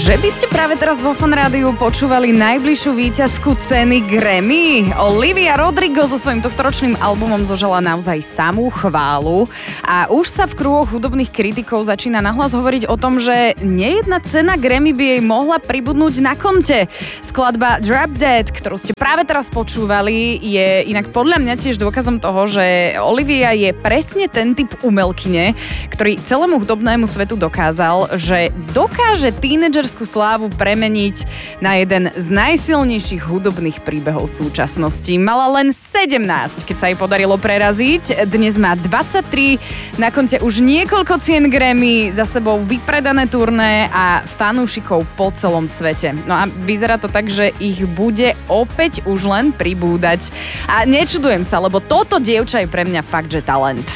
Že by ste práve teraz vo Fan Rádiu počúvali najbližšiu víťazku ceny Grammy. Olivia Rodrigo so svojím tohtoročným albumom zožala naozaj samú chválu a už sa v kruhoch hudobných kritikov začína nahlas hovoriť o tom, že nejedna cena Grammy by jej mohla pribudnúť na konte. Skladba Drop Dead, ktorú ste práve teraz počúvali, je inak podľa mňa tiež dôkazom toho, že Olivia je presne ten typ umelkyne, ktorý celému hudobnému svetu dokázal, že dokáže tínedžerskú slávu premeniť na jeden z najsilnejších hudobných príbehov súčasnosti. Mala len 17, keď sa jej podarilo preraziť. Dnes má 23, na konte už niekoľko cien Grammy, za sebou vypredané turné a fanúšikov po celom svete. No a vyzerá to tak, že ich bude opäť už len pribúdať. A nečudujem sa, lebo toto dievča je pre mňa fakt, že talent.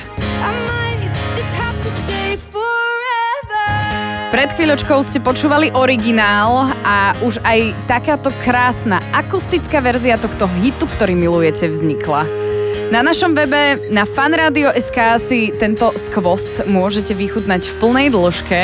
Pred chvíľočkou ste počúvali originál a už aj takáto krásna akustická verzia tohto hitu, ktorý milujete, vznikla. Na našom webe na fanradio.sk si tento skvost môžete vychutnať v plnej dĺžke.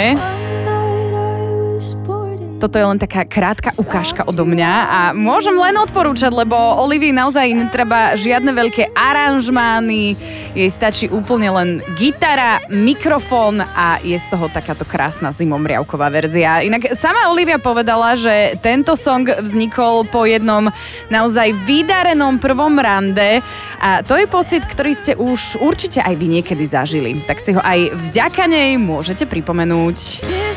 Toto je len taká krátka ukážka odo mňa a môžem len odporúčať, lebo Olivii naozaj netreba žiadne veľké aranžmány, jej stačí úplne len gitara, mikrofón a je z toho takáto krásna zimomriavková verzia. Inak sama Olivia povedala, že tento song vznikol po jednom naozaj vydarenom prvom rande a to je pocit, ktorý ste už určite aj vy niekedy zažili. Tak si ho aj vďaka nej môžete pripomenúť.